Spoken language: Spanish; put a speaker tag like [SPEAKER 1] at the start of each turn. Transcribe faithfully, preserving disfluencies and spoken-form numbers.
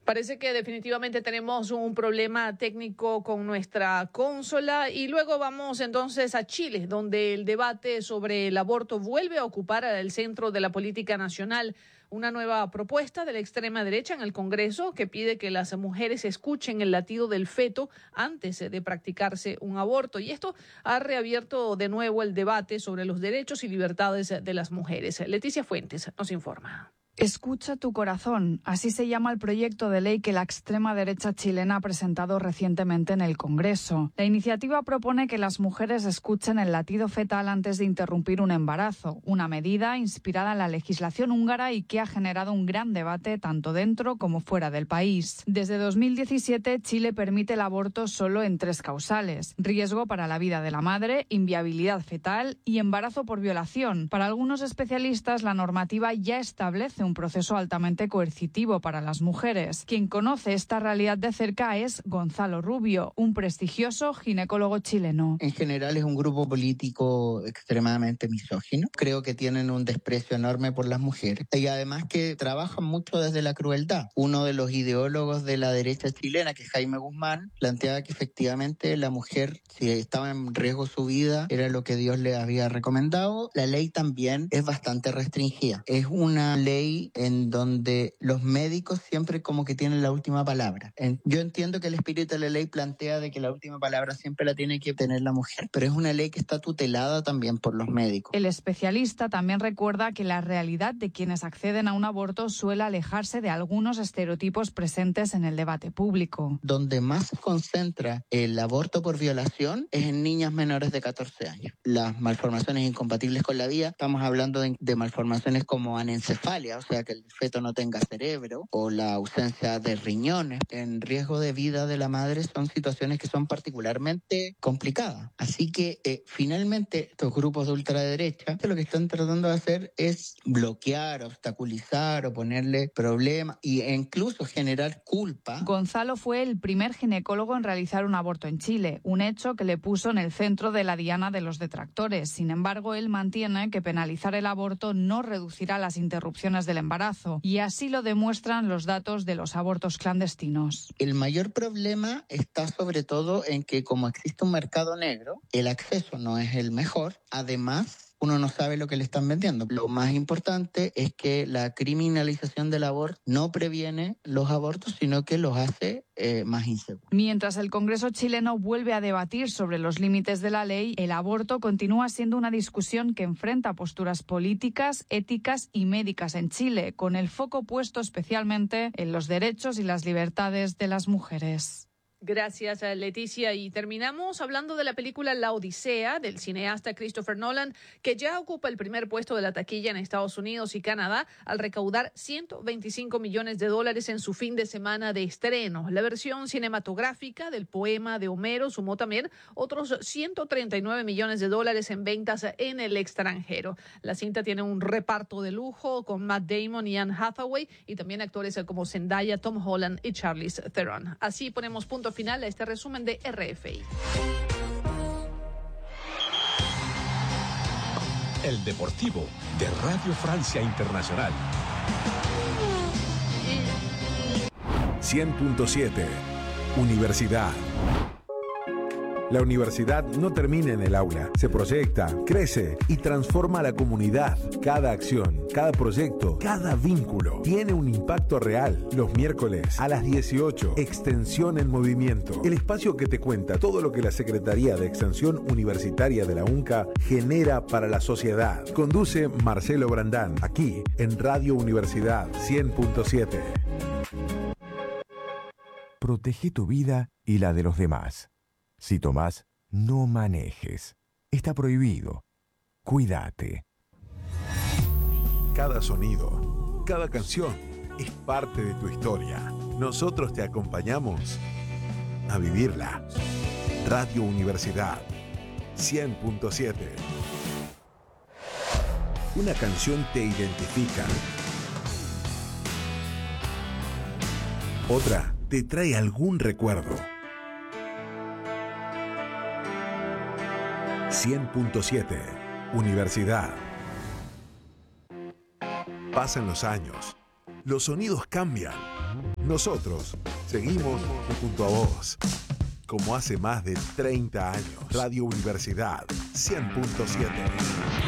[SPEAKER 1] Parece que definitivamente tenemos un problema técnico con nuestra consola y luego vamos entonces a Chile, donde el debate sobre el aborto vuelve a ocupar el centro de la política nacional. Una nueva propuesta de la extrema derecha en el Congreso que pide que las mujeres escuchen el latido del feto antes de practicarse un aborto. Y esto ha reabierto de nuevo el debate sobre los derechos y libertades de las mujeres. Leticia Fuentes nos informa.
[SPEAKER 2] Escucha tu corazón, así se llama el proyecto de ley que la extrema derecha chilena ha presentado recientemente en el Congreso. La iniciativa propone que las mujeres escuchen el latido fetal antes de interrumpir un embarazo, una medida inspirada en la legislación húngara y que ha generado un gran debate tanto dentro como fuera del país. Desde dos mil diecisiete, Chile permite el aborto solo en tres causales: riesgo para la vida de la madre, inviabilidad fetal y embarazo por violación. Para algunos especialistas, la normativa ya establece un un proceso altamente coercitivo para las mujeres. Quien conoce esta realidad de cerca es Gonzalo Rubio, un prestigioso ginecólogo chileno.
[SPEAKER 3] En general es un grupo político extremadamente misógino. Creo que tienen un desprecio enorme por las mujeres y además que trabajan mucho desde la crueldad. Uno de los ideólogos de la derecha chilena, que es Jaime Guzmán, planteaba que efectivamente la mujer, si estaba en riesgo su vida, era lo que Dios le había recomendado. La ley también es bastante restringida. Es una ley en donde los médicos siempre como que tienen la última palabra. Yo entiendo que el espíritu de la ley plantea de que la última palabra siempre la tiene que tener la mujer, pero es una ley que está tutelada también por los médicos.
[SPEAKER 2] El especialista también recuerda que la realidad de quienes acceden a un aborto suele alejarse de algunos estereotipos presentes en el debate público.
[SPEAKER 3] Donde más se concentra el aborto por violación es en niñas menores de catorce años. Las malformaciones incompatibles con la vida, estamos hablando de, de malformaciones como anencefalia, o sea que el feto no tenga cerebro, o la ausencia de riñones en riesgo de vida de la madre, son situaciones que son particularmente complicadas. Así que eh, finalmente estos grupos de ultraderecha lo que están tratando de hacer es bloquear, obstaculizar o ponerle problemas e incluso generar culpa.
[SPEAKER 2] Gonzalo fue el primer ginecólogo en realizar un aborto en Chile, un hecho que le puso en el centro de la diana de los detractores. Sin embargo, él mantiene que penalizar el aborto no reducirá las interrupciones del embarazo, y así lo demuestran los datos de los abortos clandestinos.
[SPEAKER 3] El mayor problema está sobre todo en que como existe un mercado negro, el acceso no es el mejor. Además, uno no sabe lo que le están vendiendo. Lo más importante es que la criminalización del aborto no previene los abortos, sino que los hace eh, más inseguros.
[SPEAKER 2] Mientras el Congreso chileno vuelve a debatir sobre los límites de la ley, el aborto continúa siendo una discusión que enfrenta posturas políticas, éticas y médicas en Chile, con el foco puesto especialmente en los derechos y las libertades de las mujeres.
[SPEAKER 1] Gracias, Leticia. Y terminamos hablando de la película La Odisea, del cineasta Christopher Nolan, que ya ocupa el primer puesto de la taquilla en Estados Unidos y Canadá al recaudar ciento veinticinco millones de dólares en su fin de semana de estreno. La versión cinematográfica del poema de Homero sumó también otros ciento treinta y nueve millones de dólares en ventas en el extranjero. La cinta tiene un reparto de lujo con Matt Damon y Anne Hathaway y también actores como Zendaya, Tom Holland y Charlize Theron. Así ponemos punto final a este resumen de R F I.
[SPEAKER 4] El Deportivo de Radio Francia Internacional. cien punto siete Universidad. La universidad no termina en el aula, se proyecta, crece y transforma a la comunidad. Cada acción, cada proyecto, cada vínculo tiene un impacto real. Los miércoles a las dieciocho, Extensión en Movimiento, el espacio que te cuenta todo lo que la Secretaría de Extensión Universitaria de la UNCA genera para la sociedad. Conduce Marcelo Brandán, aquí en Radio Universidad cien punto siete.
[SPEAKER 5] Protege tu vida y la de los demás. Si tomás, no manejes. Está prohibido. Cuídate.
[SPEAKER 4] Cada sonido, cada canción es parte de tu historia. Nosotros te acompañamos a vivirla. Radio Universidad cien punto siete. Una canción te identifica. Otra te trae algún recuerdo. cien punto siete Universidad. Pasan los años, los sonidos cambian, Nosotros seguimos junto a vos. Como hace más de treinta años. Radio Universidad cien punto siete.